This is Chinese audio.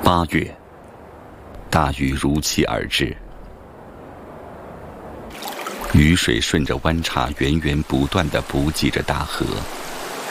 8月，大雨如期而至，雨水顺着湾岔源源不断地补给着大河。